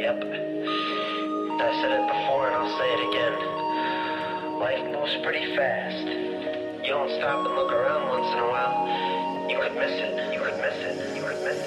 Yep. I said it before and I'll say it again. Life moves pretty fast. You don't stop and look around once in a while, you could miss it.